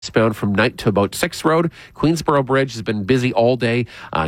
Bound from Knight to about 6th Road. Queensboro Bridge has been busy all day.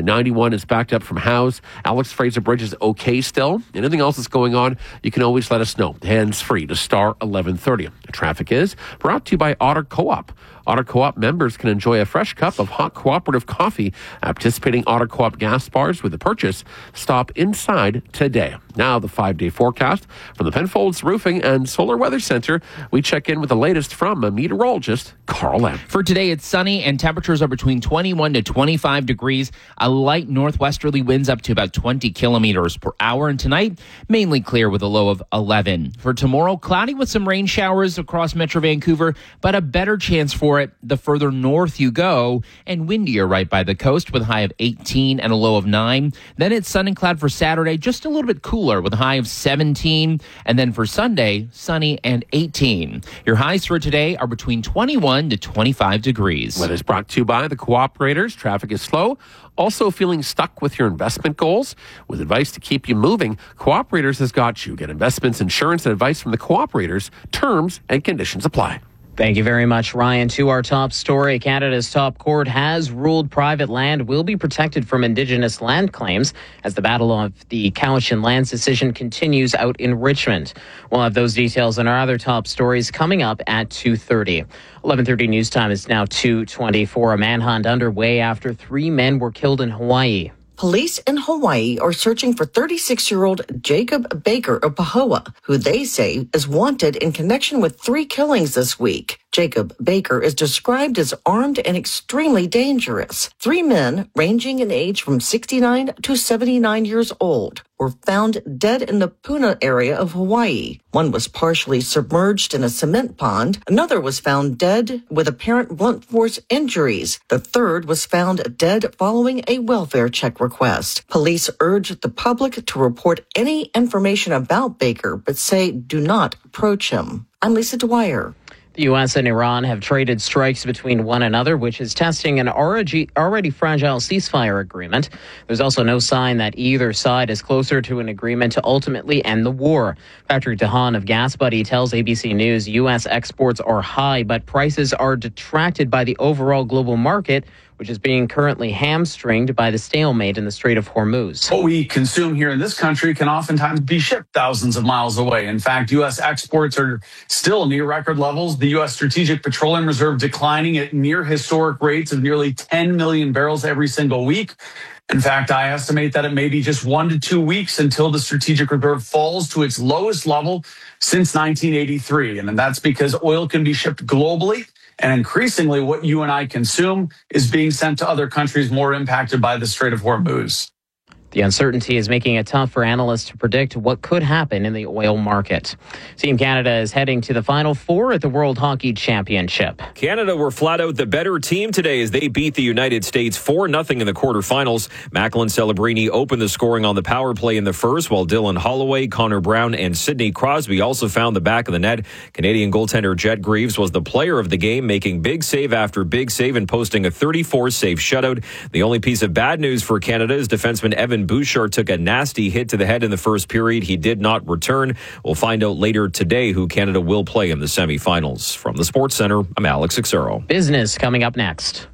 91 is backed up from Howes. Alex Fraser Bridge is okay still. Anything else that's going on, you can always let us know. Hands free to star 1130. The traffic is brought to you by Otter Co-op. Otter Co-op members can enjoy a fresh cup of hot cooperative coffee at participating Otter Co-op gas bars with a purchase. Stop inside today. Now the 5-day forecast from the Penfolds Roofing and Solar Weather Center. We check in with the latest from a meteorologist, Carl M. For today, it's sunny and temperatures are between 21 to 25 degrees. A light northwesterly winds up to about 20 kilometers per hour. And tonight, mainly clear with a low of 11. For tomorrow, cloudy with some rain showers across Metro Vancouver, but a better chance for it the further north you go, and windier right by the coast with a high of 18 and a low of 9. Then it's sun and cloud for Saturday, just a little bit cooler with a high of 17. And then for Sunday, sunny and 18. Your highs for today are between 21 to 25 degrees. Weather is brought to you by the Cooperators. Traffic is slow. Also feeling stuck with your investment goals? With advice to keep you moving, Cooperators has got you. Get investments, insurance, and advice from the Cooperators. Terms and conditions apply. Thank you very much, Ryan. To our top story, Canada's top court has ruled private land will be protected from Indigenous land claims as the battle of the Cowichan lands decision continues out in Richmond. We'll have those details in our other top stories coming up at 2:30. 11:30 news time is now 2:24. A manhunt underway after 3 men were killed in Hawaii. Police in Hawaii are searching for 36-year-old Jacob Baker of Pahoa, who they say is wanted in connection with 3 killings this week. Jacob Baker is described as armed and extremely dangerous. 3 men, ranging in age from 69 to 79 years old, were found dead in the Puna area of Hawaii. One was partially submerged in a cement pond. Another was found dead with apparent blunt force injuries. The third was found dead following a welfare check request. Police urge the public to report any information about Baker, but say do not approach him. I'm Lisa Dwyer. The U.S. and Iran have traded strikes between one another, which is testing an already fragile ceasefire agreement. There's also no sign that either side is closer to an agreement to ultimately end the war. Patrick DeHaan of Gas Buddy tells ABC News U.S. exports are high, but prices are detracted by the overall global market, which is being currently hamstringed by the stalemate in the Strait of Hormuz. What we consume here in this country can oftentimes be shipped thousands of miles away. In fact, U.S. exports are still near record levels. The U.S. Strategic Petroleum Reserve declining at near historic rates of nearly 10 million barrels every single week. In fact, I estimate that it may be just 1 to 2 weeks until the Strategic Reserve falls to its lowest level since 1983. And that's because oil can be shipped globally. And increasingly, what you and I consume is being sent to other countries more impacted by the Strait of Hormuz. The uncertainty is making it tough for analysts to predict what could happen in the oil market. Team Canada is heading to the Final Four at the World Hockey Championship. Canada were flat out the better team today as they beat the United States 4-0 in the quarterfinals. Macklin Celebrini opened the scoring on the power play in the first, while Dylan Holloway, Connor Brown, and Sidney Crosby also found the back of the net. Canadian goaltender Jet Greaves was the player of the game, making big save after big save and posting a 34-save shutout. The only piece of bad news for Canada is defenseman Evan Bouchard took a nasty hit to the head in the first period. He did not return. We'll find out later today who Canada will play in the semifinals. From the Sports Center, I'm Alex Xero. Business coming up next.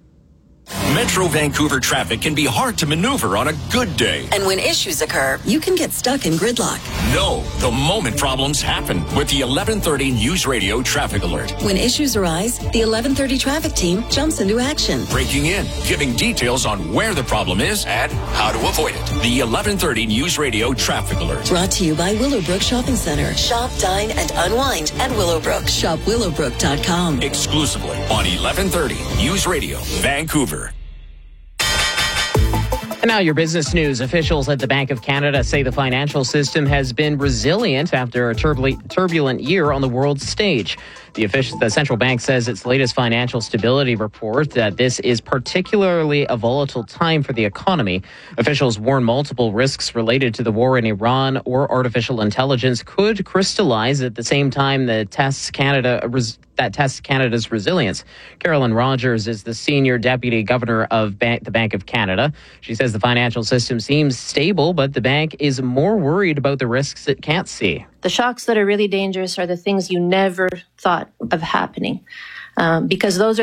Metro Vancouver traffic can be hard to maneuver on a good day. And when issues occur, you can get stuck in gridlock. No, the moment problems happen with the 1130 News Radio Traffic Alert. When issues arise, the 1130 traffic team jumps into action. Breaking in, giving details on where the problem is and how to avoid it. The 1130 News Radio Traffic Alert. Brought to you by Willowbrook Shopping Center. Shop, dine, and unwind at Willowbrook. Shop willowbrook.com. Exclusively on 1130 News Radio, Vancouver. And now your business news. Officials at the Bank of Canada say the financial system has been resilient after a turbulent year on the world stage. The central bank says its latest financial stability report that this is particularly a volatile time for the economy. Officials warn multiple risks related to the war in Iran or artificial intelligence could crystallize at the same time that tests Canada's resilience. Carolyn Rogers is the senior deputy governor of the Bank of Canada. She says the financial system seems stable, but the bank is more worried about the risks it can't see. The shocks that are really dangerous are the things you never thought of happening. because those are